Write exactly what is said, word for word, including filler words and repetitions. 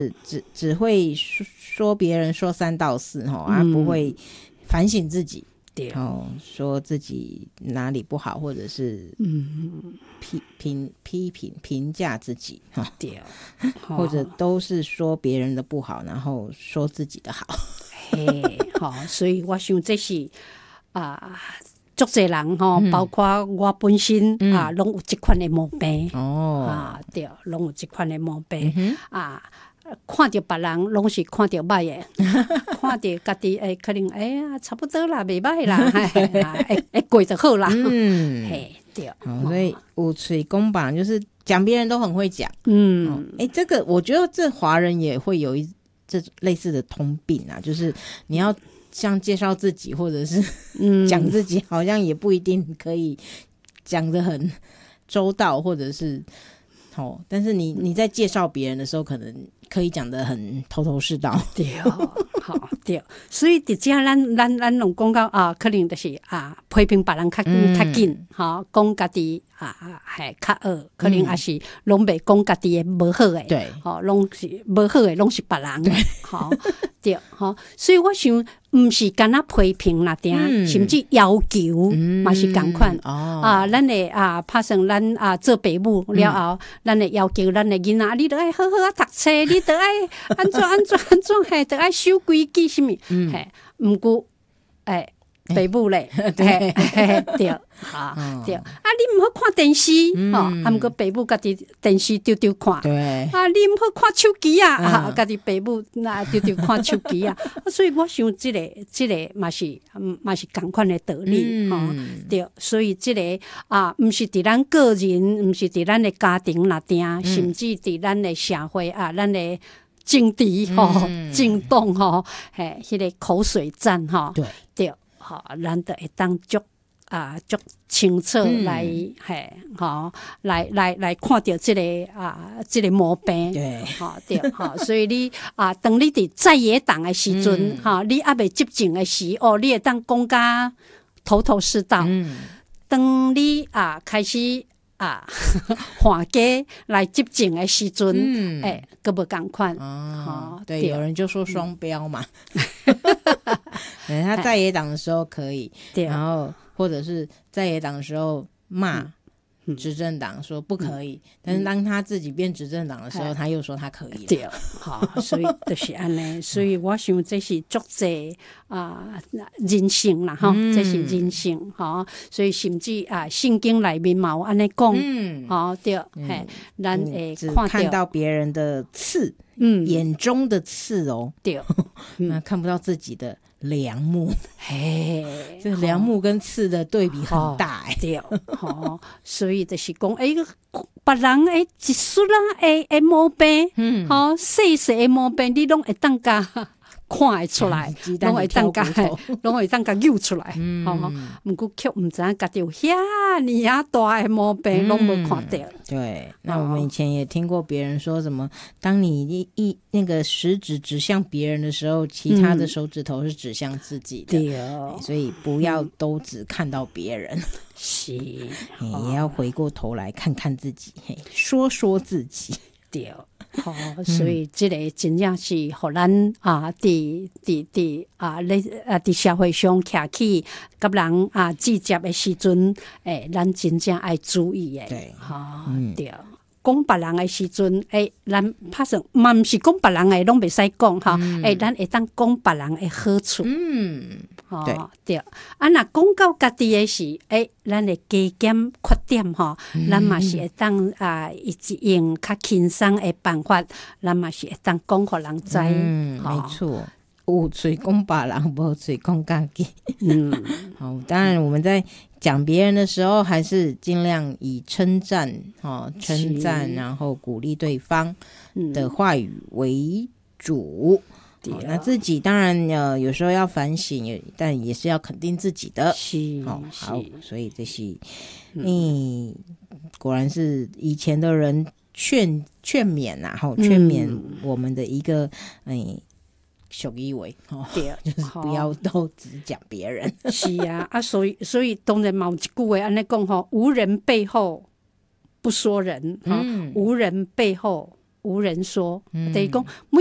只只会说别人说三道四哈，而、嗯啊、不会反省自己。对哦，说自己哪里不好，或者是嗯批评批评评价自己哈，对，或者都是说别人的不好，然后说自己的好。 嘿，好，所以我想这是啊，足侪人吼、嗯，包括我本身、嗯、啊，拢有这款的毛病哦啊，对，拢有这款的毛病、嗯、啊。看到别人拢是看到歹的，看到家己诶，可能哎呀差不多啦，袂歹啦，哎哎过就好啦。嗯，嘿对、 哦，所以有嘴公榜就是讲别人都很会讲。嗯，哎、哦，这个我觉得这华人也会有一这类似的通病啊，就是你要像介绍自己或者是讲自己，好像也不一定可以讲得很周到，或者是哦，但是你你在介绍别人的时候，可能可以讲得很头头是道。 对，好对，所以伫遮咱咱咱拢讲到啊，可能就是啊批评别人较紧较紧，吼讲家己啊系较恶，可能也是拢袂讲家己的无好诶， 对， 吼拢是无好诶，拢是别人，对，吼对，吼，所以我想。毋是干那批评啦，定、嗯、甚至要求嘛、嗯、是共款、哦、啊！咱会啊，拍算咱啊做父母了后，咱会、嗯、要求咱的囡仔，你得爱好好啊读册，你得爱安怎安怎安怎，嘿，得爱守规矩什么，嘿，毋过诶。爸母咧，对对，哈对啊！你毋好看电视，吼、嗯，啊，毋过爸母家己电視丢丢看， 对啊，你毋好看手機啊，啊，家己爸母那丢丢看手機啊，所以我想即、這個即、這個嘛是嘛是共款的道理，吼、嗯，對，所以即、這個啊，毋是佇咱個人，毋是佇咱的家庭內定，嗯、甚至佇咱的社會啊，咱的政治吼、嗯、政黨吼，嘿，迄、那個口水戰吼，對對。吼，咱就會當足啊足清楚來嘿，吼來來來看到即、這個啊即、這個毛病，對，吼對，吼，所以你啊，當你佇在野黨的時陣，吼、嗯，你還未執政的時，哦，你會當講甲頭頭是道。嗯，當你啊開始啊換家來執政的時陣，嗯，哎，個無共款， 哦，對，有人就說雙標嘛。他在野黨的時候可以，然後或者是在野黨的時候罵執政黨說不可以、嗯、但是當他自己變執政黨的時候、嗯、他又說他可以。對，好，所以就是這樣所以我想這是足濟啊人性啦，哈、嗯，這是人性，哈，所以甚至啊聖經裡面嘛有這樣講，嗯，好，對，嘿，咱會只看到別人的刺，嗯，眼中的刺哦，對，那看不到自己的梁木，嘿，這梁木跟刺的對比很大哎、欸， 對，吼，所以就是講，哎，別人誒一絲啦，誒誒毛病，嗯，好細細誒毛病，你攏會當甲看會出來，攏會當甲，攏會當甲揪出來，吼，毋過卻毋知影家己有遐爾啊大誒毛病，攏無看到。 對，那我們以前也聽過別人說什麼，當你一一那個食指指向別人的時候，其他的手指頭是指向自己的，對哦，所以不要都只看到別人，是，也要回過頭來看看自己，說說自己， 對。吼、哦，所以即個真正是互咱啊，佇佇佇啊，咧啊，佇社會上徛起，甲人啊直接的時陣，誒、欸，咱真正愛注意誒。 對， 吼、哦嗯，對。講別人的時陣，誒、欸，咱拍算嘛毋是講別人的，攏袂使講哈。誒、嗯欸，咱會當講別人的好處。嗯，哦、對對。啊，若講到家己的是，誒、欸，咱的加減缺點吼，咱嘛是會當啊，一用較輕鬆的辦法，咱嘛是會當講互人知。 嗯，沒錯。有嘴講別人，無嘴講家己。嗯，好，當然我們在講別人的時候，還是盡量以稱讚、哦、稱讚，然後鼓勵對方的話語為主。嗯哦、那自己當然呃有時候要反省，但也是要肯定自己的。是，哦、好，所以這是，嗯，果然是以前的人勸勸勉呐、啊，吼、哦，勸勉我們的一個，嗯。屬意為哦，對，就是不要都只講別人。 是啊，啊，所以所以當然嘛有一句話安尼講吼，無人背後不說人，嗯，無人背後无人说， 嗯等于讲。